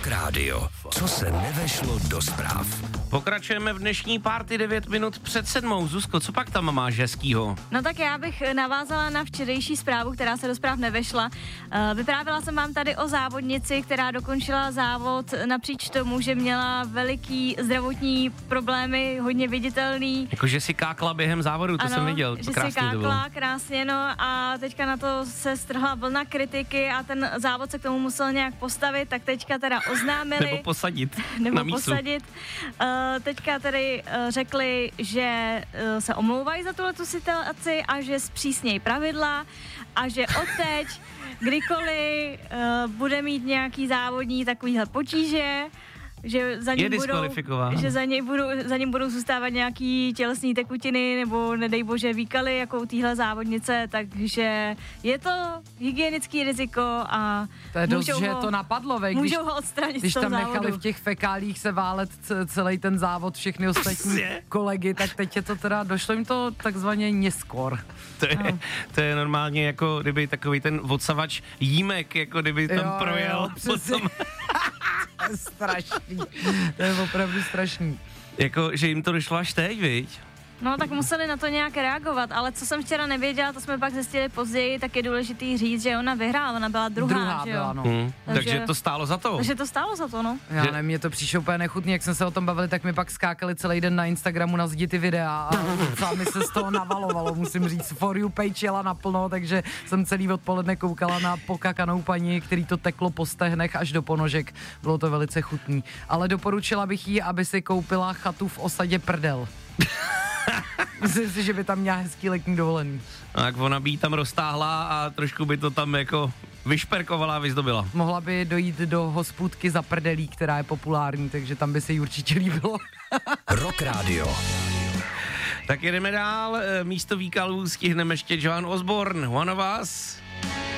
Radio. Co se nevešlo do zpráv? Pokračujeme v dnešní party 9 minut před 7. Zuzko, co pak tam máš hezkýho? No tak já bych navázala na včerejší zprávu, která se do zpráv nevešla. Vyprávěla jsem vám tady o závodnici, která dokončila závod napříč tomu, že měla veliký zdravotní problémy, hodně viditelný. Jakože si kákla během závodu, to ano, jsem viděl, že krásný si kákla, to bylo. krásně, no a teďka na to se strhla vlna kritiky a ten závod se k tomu musel nějak postavit, tak teďka teda oznámili. Nebo posadit Nebo na mísu. posadit. Teďka tedy řekli, že se omlouvají za tuhletu situaci a že zpřísnějí pravidla a že odteď, kdykoliv bude mít nějaký závodní takovýhle potíže, že za ním za ním budou zůstávat nějaký tělesné tekutiny nebo nedej bože výkaly jako u téhle závodnice, takže je to hygienický riziko a to je dost, že to napadlo, můžou ho odstranit když z toho tam závodu. nechali v těch fekálích se válet celý ten závod, všechny ostatní kolegy, tak teď je to teda, došlo jim to takzvaně neskôr. To je normálně jako kdyby takový ten odsavač jímek, jako kdyby tam projel. Potom... To je strašný, to je opravdu strašný. Jako, že jim to došlo až teď, viď? No tak museli na to nějak reagovat, ale co jsem včera nevěděla, to jsme pak zjistili později, tak je důležitý říct, že ona vyhrála, ona byla druhá, že jo? Byla, no. Takže to stálo za to. Takže to stálo za to, no. Já nevím, mně to přišlo úplně nechutný, jak jsme se o tom bavili, tak mi pak skákali celý den na Instagramu na zdi ty videa a docela mi se z toho navalovalo, musím říct, For You page jela naplno, takže jsem celý odpoledne koukala na pokakanou paní, který to teklo po stehnech až do ponožek, bylo to velice chutný. Ale doporučila bych jí, aby si koupila chatu v osadě Prdel. Myslím si, že by tam měla hezký letní dovolený. Tak ona by jí tam roztáhla a trošku by to tam jako vyšperkovala a vyzdobila. Mohla by dojít do hospůdky za Prdelí, která je populární, takže tam by se jí určitě líbilo. Rock Radio. Tak jedeme dál, místo výkalů stihneme ještě Joan Osborne, One of Us.